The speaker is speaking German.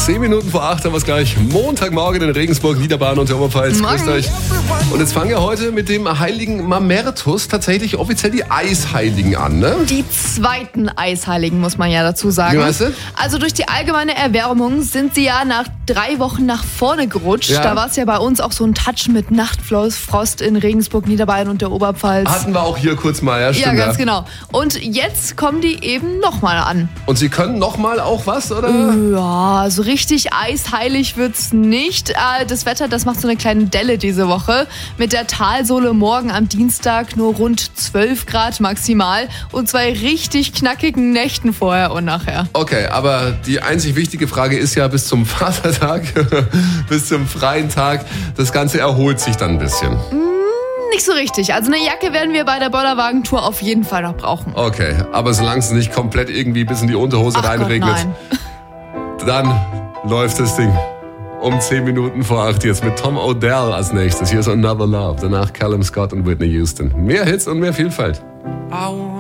10 Minuten vor 8 haben wir es gleich. Montagmorgen in Regensburg, Niederbayern und der Oberpfalz. Grüßt euch. Und jetzt fangen wir heute mit dem heiligen Mamertus tatsächlich offiziell die Eisheiligen an, ne? Die zweiten Eisheiligen, muss man ja dazu sagen. Wie meinst du? Also durch die allgemeine Erwärmung sind sie ja nach 3 Wochen nach vorne gerutscht. Ja. Da war es ja bei uns auch so ein Touch mit Nachtfrost in Regensburg, Niederbayern und der Oberpfalz. Hatten wir auch hier kurz mal, ja, stimmt. Ja, ganz genau. Und jetzt kommen die eben nochmal an. Und sie können nochmal auch was, oder? Ja, so richtig eisheilig wird's nicht. Das Wetter, das macht so eine kleine Delle diese Woche. Mit der Talsohle morgen am Dienstag nur rund 12 Grad maximal und 2 richtig knackigen Nächten vorher und nachher. Okay, aber die einzig wichtige Frage ist ja bis zum Vatertag, bis zum freien Tag, das Ganze erholt sich dann ein bisschen. Nicht so richtig. Also eine Jacke werden wir bei der Bollerwagen-Tour auf jeden Fall noch brauchen. Okay, aber solange es nicht komplett irgendwie bis in die Unterhose reinregnet, nein. dann läuft das Ding. Um 10 Minuten vor 8 jetzt mit Tom Odell als nächstes. Hier ist Another Love. Danach Callum Scott und Whitney Houston. Mehr Hits und mehr Vielfalt.